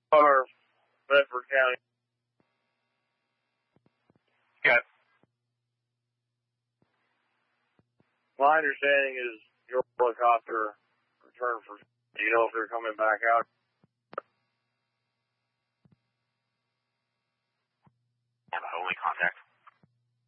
Or Bedford County. Yeah. My understanding is your helicopter returned for. Do you know if they're coming back out?